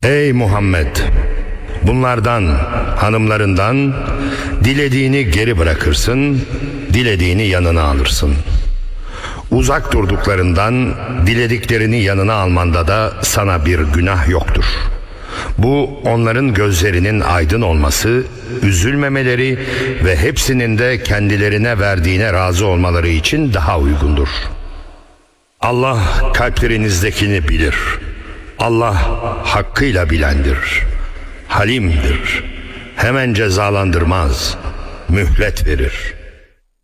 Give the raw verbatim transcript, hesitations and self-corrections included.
Ey Muhammed! Bunlardan, hanımlarından dilediğini geri bırakırsın, dilediğini yanına alırsın. Uzak durduklarından dilediklerini yanına almanda da sana bir günah yoktur. Bu onların gözlerinin aydın olması, üzülmemeleri ve hepsinin de kendilerine verdiğine razı olmaları için daha uygundur. Allah kalplerinizdekini bilir. Allah hakkıyla bilendir. Halimdir. Hemen cezalandırmaz, mühlet verir.